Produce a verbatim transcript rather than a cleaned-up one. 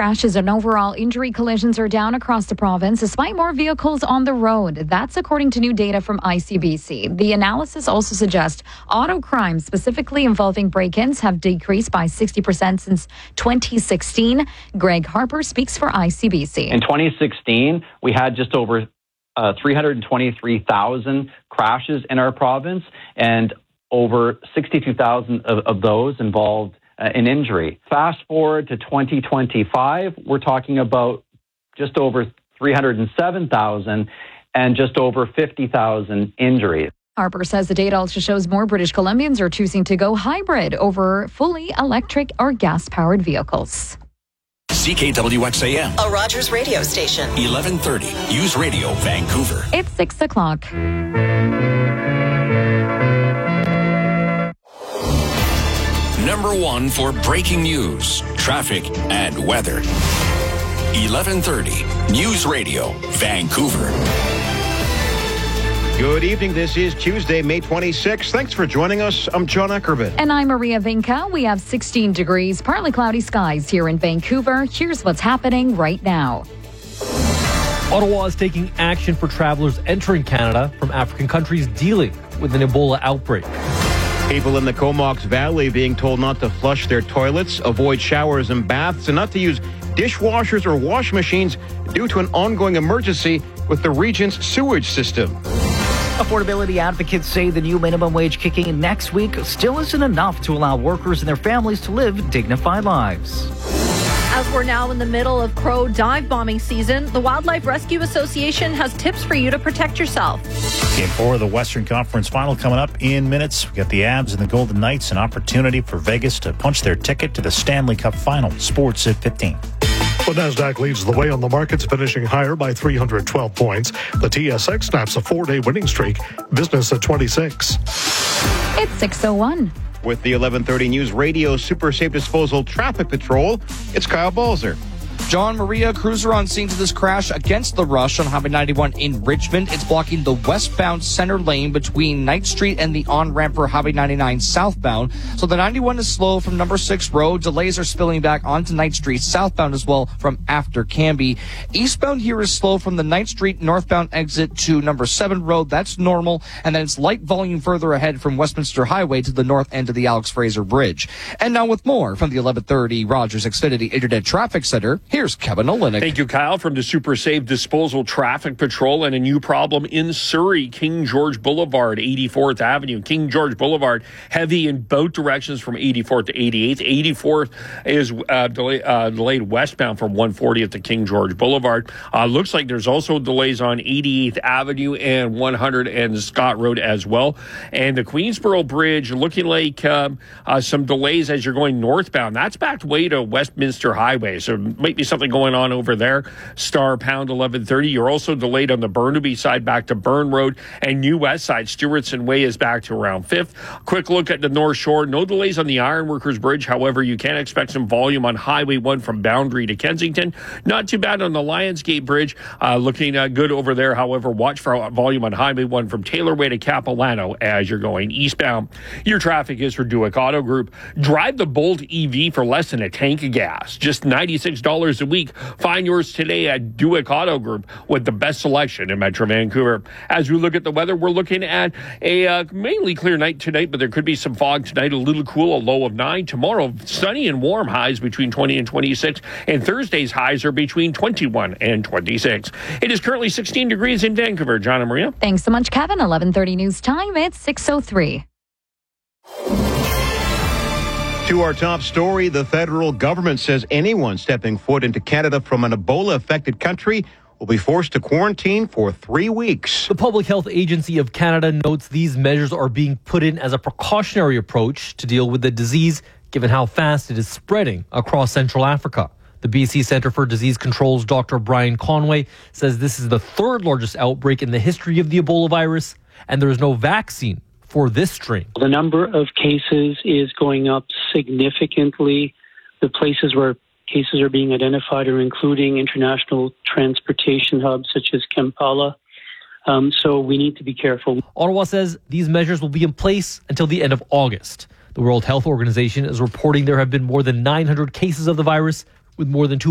Crashes and overall injury collisions are down across the province despite more vehicles on the road. That's according to new data from I C B C. The analysis also suggests auto crimes, specifically involving break-ins, have decreased by sixty percent since twenty sixteen. Greg Harper speaks for I C B C. In twenty sixteen, we had just over uh, three hundred twenty-three thousand crashes in our province, and over sixty-two thousand of, of those involved uh, an injury. Fast forward to twenty twenty-five, we're talking about just over three hundred seven thousand and just over fifty thousand injuries. Harper says the data also shows more British Columbians are choosing to go hybrid over fully electric or gas-powered vehicles. C K W X A M, a Rogers radio station. eleven thirty, News Radio, Vancouver. It's six o'clock. Number one for breaking news, traffic, and weather. eleven thirty, News Radio, Vancouver. Good evening. This is Tuesday, May twenty-sixth. Thanks for joining us. I'm John Eckerman. And I'm Maria Vinca. We have sixteen degrees, partly cloudy skies here in Vancouver. Here's what's happening right now. Ottawa is taking action for travelers entering Canada from African countries dealing with an Ebola outbreak. People in the Comox Valley being told not to flush their toilets, avoid showers and baths, and not to use dishwashers or wash machines due to an ongoing emergency with the region's sewage system. Affordability advocates say the new minimum wage kicking in next week still isn't enough to allow workers and their families to live dignified lives. As we're now in the middle of crow dive bombing season, the Wildlife Rescue Association has tips for you to protect yourself. Game four of the Western Conference Final coming up in minutes. We got the Abs and the Golden Knights, an opportunity for Vegas to punch their ticket to the Stanley Cup Final. Sports at fifteen. The Nasdaq leads the way on the markets, finishing higher by three hundred twelve points. The T S X snaps a four-day winning streak. Business at twenty-six. It's six oh one. With the eleven thirty News Radio Super Safe Disposal Traffic Patrol, it's Kyle Balzer. John, Maria, cruiser on scene to this crash against the rush on Highway ninety-one in Richmond. It's blocking the westbound center lane between Knight Street and the on-ramp for Highway ninety-nine southbound. So the ninety-one is slow from number six road. Delays are spilling back onto Knight Street southbound as well from after Canby. Eastbound here is slow from the Knight Street northbound exit to number seven road. That's normal. And then it's light volume further ahead from Westminster Highway to the north end of the Alex Fraser Bridge. And now with more from the eleven thirty Rogers Xfinity Internet Traffic Center, here's Kevin Olenek. Thank you, Kyle. From the Super Safe Disposal Traffic Patrol, and a new problem in Surrey, King George Boulevard, eighty-fourth Avenue. King George Boulevard, heavy in both directions from eighty-fourth to eighty-eighth. eighty-fourth is uh, delay, uh, delayed westbound from one fortieth to King George Boulevard. Uh, looks like there's also delays on eighty-eighth Avenue and one hundred and Scott Road as well. And the Queensboro Bridge, looking like um, uh, some delays as you're going northbound. That's backed way to Westminster Highway, so it might be something going on over there. Star pound eleven thirty. You're also delayed on the Burnaby side back to Burn Road, and New West side Stewartson Way is back to around fifth. Quick look at the North Shore. No delays on the Ironworkers Bridge. However, you can expect some volume on Highway one from Boundary to Kensington. Not too bad on the Lionsgate Bridge. Uh, looking uh, good over there. However, watch for volume on Highway one from Taylor Way to Capilano as you're going eastbound. Your traffic is for Duick Auto Group. Drive the Bolt E V for less than a tank of gas. Just ninety-six dollars a week. Find yours today at Duick Auto Group with the best selection in Metro Vancouver. As we look at the weather, we're looking at a uh, mainly clear night tonight, but there could be some fog tonight, a little cool, a low of nine. Tomorrow, sunny and warm, highs between twenty and twenty-six, and Thursday's highs are between twenty-one and twenty-six. It is currently sixteen degrees in Vancouver. John and Maria. Thanks so much, Kevin. eleven thirty news time. It's six oh three. To our top story, the federal government says anyone stepping foot into Canada from an Ebola-affected country will be forced to quarantine for three weeks. The Public Health Agency of Canada notes these measures are being put in as a precautionary approach to deal with the disease, given how fast it is spreading across Central Africa. The B C Centre for Disease Control's Doctor Brian Conway says this is the third largest outbreak in the history of the Ebola virus, and there is no vaccine for this strain. The number of cases is going up significantly. The places where cases are being identified are including international transportation hubs such as Kampala. Um, so we need to be careful. Ottawa says these measures will be in place until the end of August. The World Health Organization is reporting there have been more than nine hundred cases of the virus, with more than two